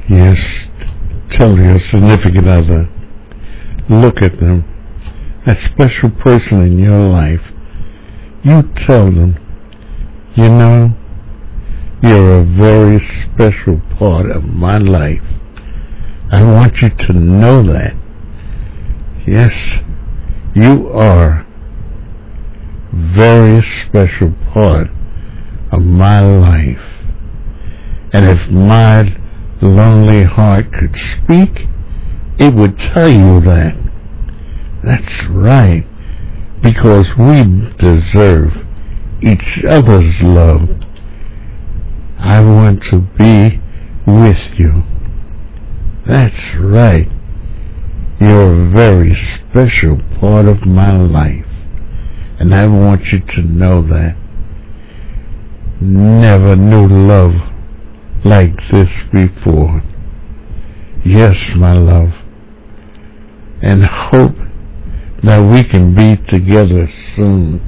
Yes, tell your significant other, look at them, that special person in your life. You tell them, you know, you're a very special part of my life. I want you to know that. Yes, you are a very special part of my life. And if my lonely heart could speak, it would tell you that. That's right, because we deserve each other's love. I want to be with you. That's right. You're a very special part of my life, and I want you to know that. Never knew love like this before. Yes, my love, and hope that we can be together soon.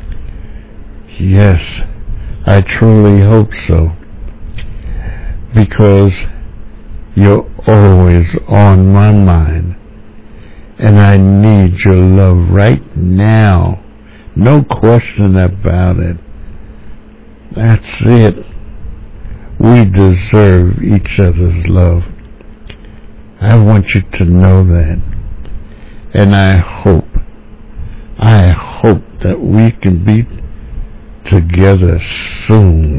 Yes, I truly hope so, because you're always on my mind, and I need your love right now. No question about it. That's it. We deserve each other's love. I want you to know that. And I hope that we can be together soon.